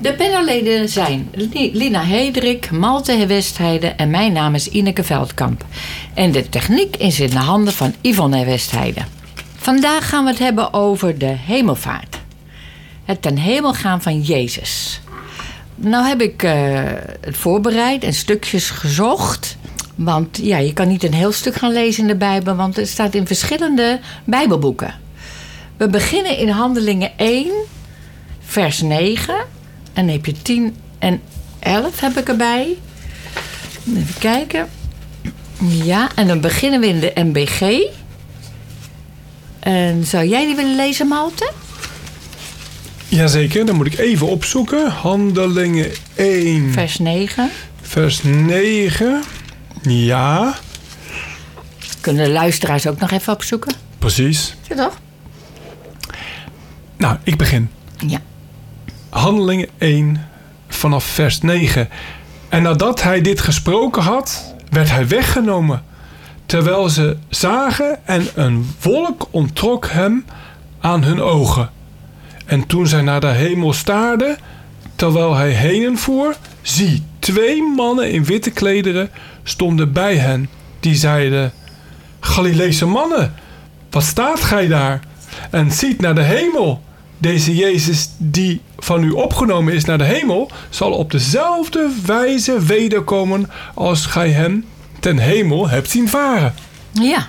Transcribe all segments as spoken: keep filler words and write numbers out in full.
De panelleden zijn Lina Hederik, Malte Westheide en mijn naam is Ineke Veldkamp. En de techniek is in de handen van Yvonne Westheide. Vandaag gaan we het hebben over de hemelvaart. Het ten hemel gaan van Jezus. Nou heb ik uh, het voorbereid en stukjes gezocht. Want ja, je kan niet een heel stuk gaan lezen in de Bijbel, want het staat in verschillende Bijbelboeken. We beginnen in Handelingen één, vers negen. En dan heb je tien en elf heb ik erbij. Even kijken. Ja, en dan beginnen we in de M B G. En zou jij die willen lezen, Malte? Jazeker, dan moet ik even opzoeken. Handelingen één. Vers negen. Vers negen. Ja. Kunnen de luisteraars ook nog even opzoeken? Precies. Ja, toch? Nou, ik begin. Ja. Handelingen één vanaf vers negen. En nadat hij dit gesproken had, werd hij weggenomen, terwijl ze zagen en een wolk onttrok hem aan hun ogen. En toen zij naar de hemel staarden, terwijl hij heen voer, zie, twee mannen in witte klederen stonden bij hen. Die zeiden: Galileese mannen, wat staat gij daar? En ziet naar de hemel. Deze Jezus die van u opgenomen is naar de hemel, zal op dezelfde wijze wederkomen als gij hem ten hemel hebt zien varen. Ja.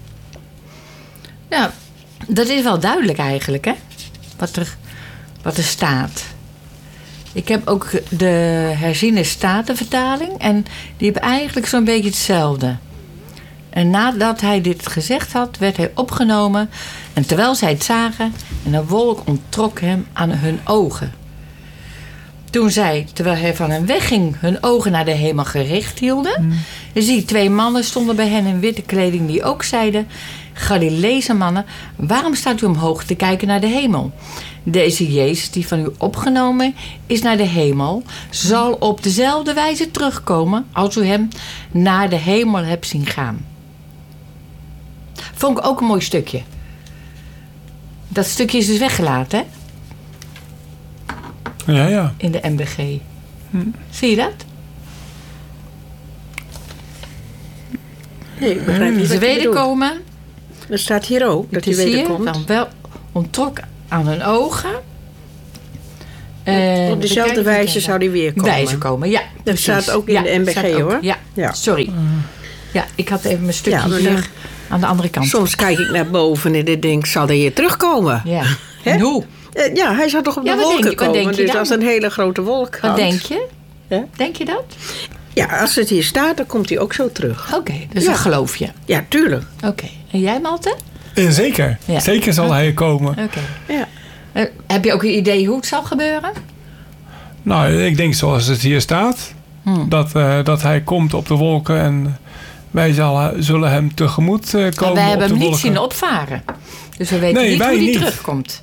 Ja, dat is wel duidelijk eigenlijk, hè? Wat er, wat er staat. Ik heb ook de herziene statenvertaling en die hebben eigenlijk zo'n beetje hetzelfde. En nadat hij dit gezegd had, werd hij opgenomen. En terwijl zij het zagen, en een wolk onttrok hem aan hun ogen. Toen zij, terwijl hij van hen wegging, hun ogen naar de hemel gericht hielden. Mm. Zie, twee mannen stonden bij hen in witte kleding die ook zeiden: Galileese mannen, waarom staat u omhoog te kijken naar de hemel? Deze Jezus die van u opgenomen is naar de hemel, zal op dezelfde wijze terugkomen als u hem naar de hemel hebt zien gaan. Vond ik ook een mooi stukje. Dat stukje is dus weggelaten, hè? Ja, ja. In de M B G. Hm. Zie je dat? Nee, ik begrijp niet. Ze wederkomen. Er staat hier ook dat hij wederkomt. Dan wel onttrok aan hun ogen. En op dezelfde wijze zou hij weer komen. Wijze komen, ja. Dat precies. Staat ook in ja, de M B G, hoor. Ja. ja, sorry. Ja, ik had even mijn stukje ja, hier aan de andere kant. Soms kijk ik naar boven en ik denk, zal hij hier terugkomen? Ja. En hoe? Ja, hij zou toch op de ja, wolken je, komen. Dus dan? Als een hele grote wolk Wat denk je? Ja? Denk je dat? Ja, als het hier staat, dan komt hij ook zo terug. Oké, okay, dus ja. Dat geloof je? Ja, tuurlijk. Oké. Okay. En jij, Malte? Ja, zeker. Ja. Zeker zal okay. hij komen. Oké. Okay. Ja. Uh, heb je ook een idee hoe het zal gebeuren? Nou, ik denk zoals het hier staat. Hmm. Dat, uh, dat hij komt op de wolken en wij zal, zullen hem tegemoet uh, komen. En wij hebben op de hem niet wolken. zien opvaren. Dus we weten nee, niet hoe hij niet. terugkomt.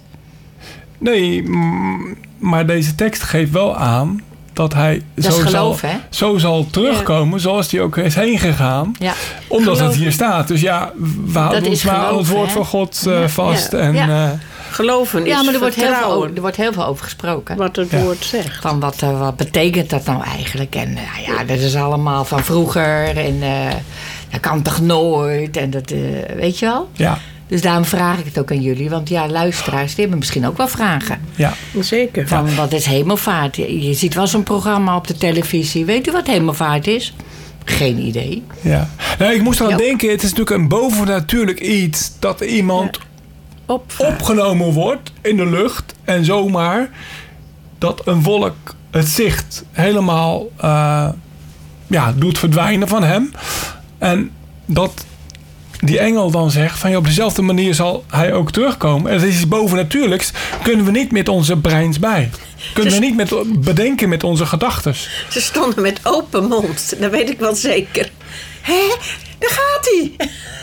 Nee, m- maar deze tekst geeft wel aan dat hij dat zo, geloof, zal, zo zal terugkomen, ja. zoals hij ook is heen gegaan. Ja. Omdat geloof. Het hier staat. Dus ja, we houden ons maar aan het woord hè? Van God uh, ja. vast. Ja. En, ja. Uh, Geloven is ja, maar er wordt, heel veel, over, er wordt heel veel over gesproken. Wat het ja. woord zegt. Van wat, uh, wat betekent dat nou eigenlijk? En uh, ja, dat is allemaal van vroeger. En uh, dat kan toch nooit? En dat, uh, weet je wel? Ja. Dus daarom vraag ik het ook aan jullie. Want ja, luisteraars, die hebben misschien ook wel vragen. Ja, zeker. Van ja. wat is hemelvaart? Je, je ziet wel zo'n programma op de televisie. Weet u wat hemelvaart is? Geen idee. Ja. Nou, ik moest eraan denken, het is natuurlijk een bovennatuurlijk iets dat iemand ja. Opvaart. opgenomen wordt in de lucht en zomaar dat een wolk het zicht helemaal uh, ja, doet verdwijnen van hem. En dat die engel dan zegt van ja, op dezelfde manier zal hij ook terugkomen. En dat is iets bovennatuurlijks. Kunnen we niet met onze breins bij. Kunnen dus, we niet met, bedenken met onze gedachten. Ze stonden met open mond. Dat weet ik wel zeker. Hé, daar gaat hij.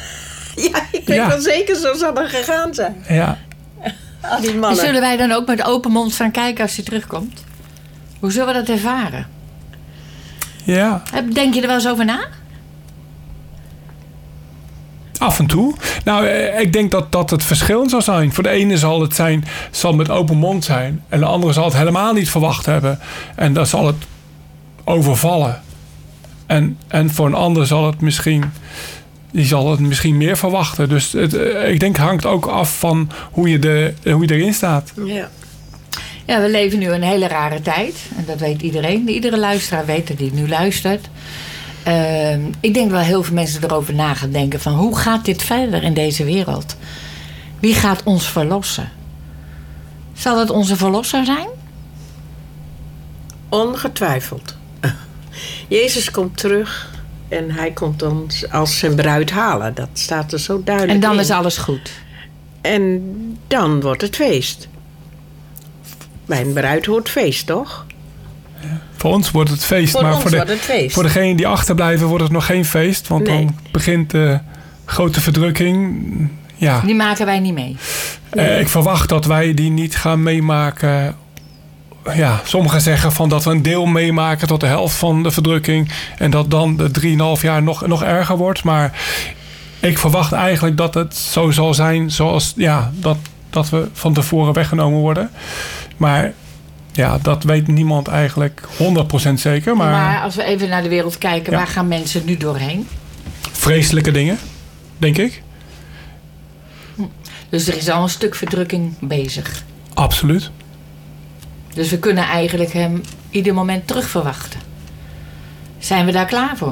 Ja, ik weet ja. wel zeker, zo zal het gegaan zijn. Ja. Al die mannen. En zullen wij dan ook met open mond staan kijken als hij terugkomt? Hoe zullen we dat ervaren? Ja. Denk je er wel eens over na? Af en toe. Nou, eh, ik denk dat dat het verschil zal zijn. Voor de ene zal het zijn, zal met open mond zijn. En de andere zal het helemaal niet verwacht hebben. En dan zal het overvallen. En, en voor een ander zal het misschien... Die zal het misschien meer verwachten. Dus het, eh, ik denk hangt ook af van hoe je, de, hoe je erin staat. Ja. Ja, we leven nu een hele rare tijd. En dat weet iedereen. Iedere luisteraar weet dat die nu luistert. Uh, ik denk wel heel veel mensen erover na gaan denken van... hoe gaat dit verder in deze wereld? Wie gaat ons verlossen? Zal het onze verlosser zijn? Ongetwijfeld. Jezus komt terug en hij komt ons als zijn bruid halen. Dat staat er zo duidelijk En dan in. is alles goed. En dan wordt het feest. Bij een bruid hoort feest, toch? Voor ons wordt het feest. Voor maar ons voor, de, wordt het feest. voor degenen die achterblijven wordt het nog geen feest. Want Nee. dan begint de grote verdrukking. Ja. Die maken wij niet mee. Eh, ik verwacht dat wij die niet gaan meemaken. Ja, sommigen zeggen van dat we een deel meemaken tot de helft van de verdrukking. En dat dan de drieënhalf jaar nog, nog erger wordt. Maar ik verwacht eigenlijk dat het zo zal zijn zoals ja, dat, dat we van tevoren weggenomen worden. Maar ja, dat weet niemand eigenlijk honderd procent zeker. Maar, Maar als we even naar de wereld kijken... Ja. waar gaan mensen nu doorheen? vreselijke dingen, denk ik. Dus er is al een stuk verdrukking bezig. Absoluut. Dus we kunnen eigenlijk hem ieder moment terug verwachten. Zijn we daar klaar voor?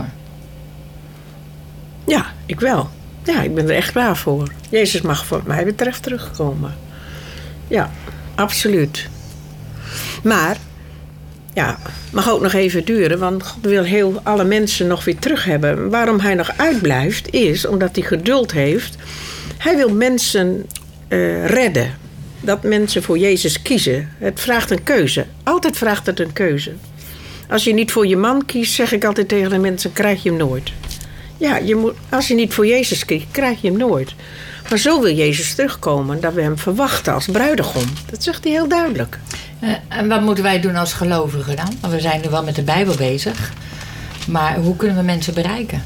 Ja, ik wel. Ja, ik ben er echt klaar voor. Jezus mag voor mij betreft terugkomen. Ja, absoluut. Maar, ja, mag ook nog even duren, want God wil heel alle mensen nog weer terug hebben. Waarom hij nog uitblijft, is omdat hij geduld heeft. Hij wil mensen uh, redden. Dat mensen voor Jezus kiezen. Het vraagt een keuze. Altijd vraagt het een keuze. Als je niet voor je man kiest, zeg ik altijd tegen de mensen, krijg je hem nooit. Ja, je moet, als je niet voor Jezus kiest, krijg je hem nooit. Maar zo wil Jezus terugkomen, dat we hem verwachten als bruidegom. Dat zegt hij heel duidelijk. Uh, en wat moeten wij doen als gelovigen dan? Want we zijn nu wel met de Bijbel bezig. Maar hoe kunnen we mensen bereiken?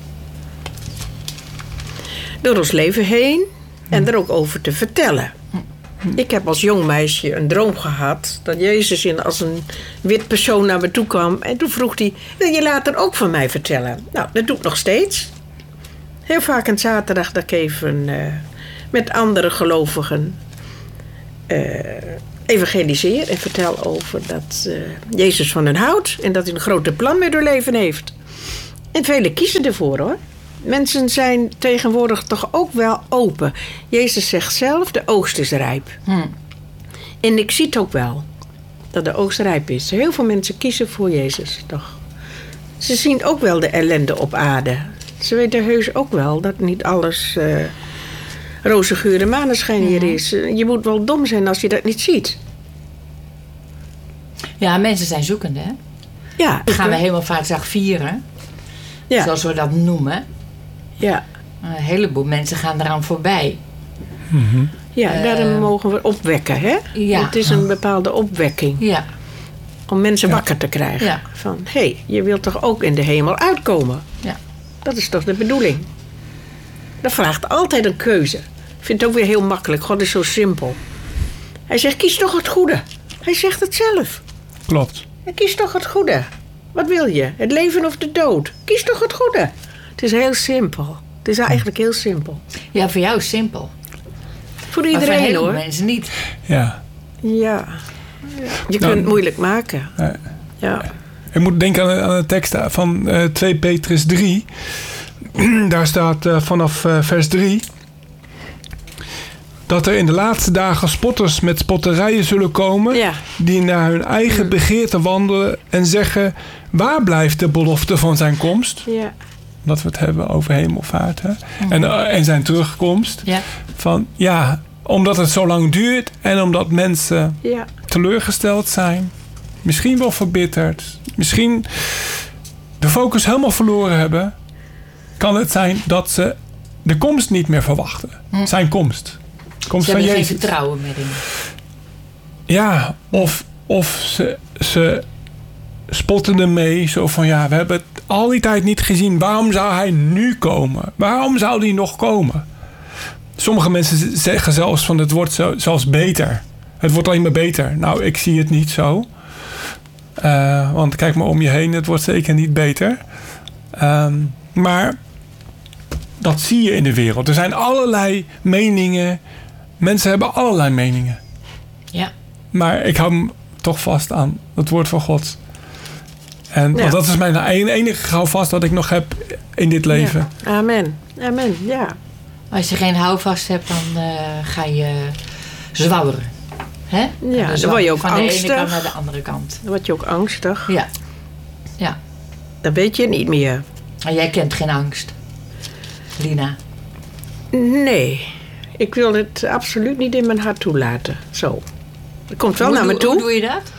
Door ons leven heen en er ook over te vertellen. Ik heb als jong meisje een droom gehad dat Jezus in als een wit persoon naar me toe kwam. En toen vroeg hij, wil je later ook van mij vertellen? Nou, dat doe ik nog steeds. Heel vaak een zaterdag dat ik even uh, met andere gelovigen uh, evangeliseer. En vertel over dat uh, Jezus van hen houdt. En dat hij een grote plan met hun leven heeft. En velen kiezen ervoor hoor. Mensen zijn tegenwoordig toch ook wel open. Jezus zegt zelf, de oogst is rijp. Hmm. En ik zie het ook wel, dat de oogst rijp is. Heel veel mensen kiezen voor Jezus, toch? Ze zien ook wel de ellende op aarde. Ze weten heus ook wel dat niet alles uh, roze geur en maneschijn hier Hmm. is. Je moet wel dom zijn als je dat niet ziet. Ja, mensen zijn zoekende, hè? Ja, Dan gaan we helemaal vaak vieren. ja, Zoals we dat noemen. ja, Een heleboel mensen gaan eraan voorbij. Mm-hmm. ja, Uh, daarom mogen we opwekken, hè? Ja. Het is een bepaalde opwekking. Ja. Om mensen Ja. wakker te krijgen. Ja. Van, hé, hey, je wilt toch ook in de hemel uitkomen? Ja. Dat is toch de bedoeling? Dat vraagt altijd een keuze. Ik vind het ook weer heel makkelijk. God is zo simpel. Hij zegt, kies toch het goede. Hij zegt het zelf. Klopt. Ja, kies toch het goede. Wat wil je? Het leven of de dood? Kies toch het goede. Het is heel simpel. Het is eigenlijk heel simpel. Ja, voor jou is het simpel. Voor Maar voor iedereen heel veel hoor. mensen niet. Ja. Ja. Je Nou, kunt het moeilijk maken. eh, Ja. Ik moet denken aan, aan de tekst van uh, twee Petrus drie. Daar staat uh, vanaf uh, vers drie... dat er in de laatste dagen spotters met spotterijen zullen komen... Ja. die naar hun eigen begeerte wandelen en zeggen... waar blijft de belofte van zijn komst? Ja. Dat we het hebben over hemelvaart. Hè? En, uh, en zijn terugkomst. Ja. Van, ja, omdat het zo lang duurt... en omdat mensen Ja. teleurgesteld zijn... misschien wel verbitterd... misschien de focus helemaal verloren hebben... kan het zijn dat ze de komst niet meer verwachten. Hm. Zijn komst. Komst Ze van hebben geen Jezus. vertrouwen meer in. Ja, of, of ze, ze spotten ermee. Zo van, ja, we hebben het al die tijd niet gezien. Waarom zou hij nu komen? Waarom zou hij nog komen? Sommige mensen zeggen zelfs van het wordt zo, zelfs beter. Het wordt alleen maar beter. Nou, ik zie het niet zo. Uh, want kijk maar om je heen, het wordt zeker niet beter. Um, maar dat zie je in de wereld. Er zijn allerlei meningen. Mensen hebben allerlei meningen. Ja. Maar ik hou me toch vast aan het woord van God. En Ja. want dat is mijn enige houvast dat ik nog heb in dit leven. Ja. Amen. Amen, ja. Als je geen houvast hebt, dan uh, ga je zwabberen. Hè? Ja, dan word je ook van de angstig. ene kant naar de andere kant. Dan word je ook angstig. Ja. Ja. Dan weet je niet meer. En jij kent geen angst, Lina. Nee. Ik wil het absoluut niet in mijn hart toelaten. Zo. Het komt wel hoe, naar me doe, toe. Hoe doe je dat?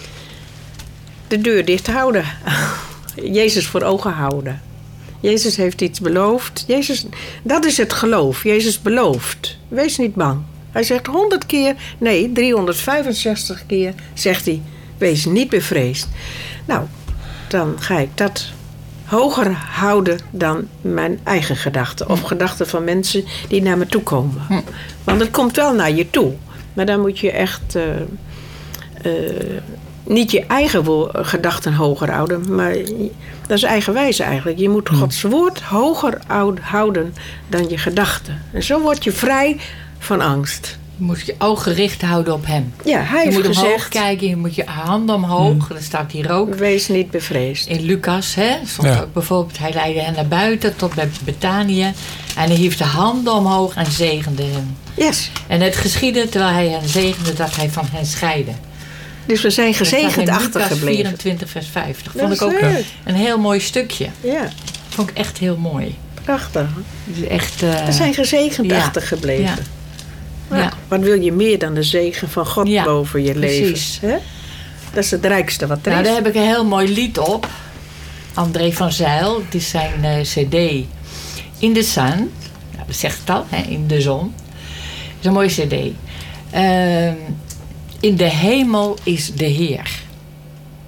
De deur dicht houden. Jezus voor ogen houden. Jezus heeft iets beloofd. Jezus, dat is het geloof. Jezus belooft. Wees niet bang. Hij zegt honderd keer, nee, driehonderdvijfenzestig keer zegt hij, wees niet bevreesd. Nou, dan ga ik dat hoger houden dan mijn eigen gedachten. Of gedachten van mensen die naar me toe komen. Hm. Want het komt wel naar je toe. Maar dan moet je echt uh, uh, niet je eigen wo- gedachten hoger houden. Maar dat is eigenwijze eigenlijk. Je moet Gods woord hoger houden dan je gedachten. En zo word je vrij van angst. Je moet je ogen gericht houden op hem. Ja, hij je heeft moet omhoog gezegd, kijken, je moet je handen omhoog. Dat staat hier ook. wees niet bevreesd. In Lucas, hè, stond Ja. ook bijvoorbeeld, hij leidde hen naar buiten tot bij Betanië. En hij hief de handen omhoog en zegende hen. Yes. En het geschiedde terwijl hij hen zegende dat hij van hen scheidde. Dus we zijn Dat staat gezegend in achtergebleven. Lucas vierentwintig vers vijftig. Dat Vond is ik ook leuk. een heel mooi stukje. Ja, Vond ik echt heel mooi. prachtig. Dus echt, uh, We zijn gezegend ja. achtergebleven. Ja. Nou, Ja. Wat wil je meer dan de zegen van God Ja, boven je precies. leven? Hè? Dat is het rijkste wat er Nou, is. daar heb ik een heel mooi lied op. André van Zijl, het is zijn uh, cd. In the Sun. Nou, dat zegt het al, hè? In de zon. Dat is een mooie cd. Uh, in de hemel is de Heer.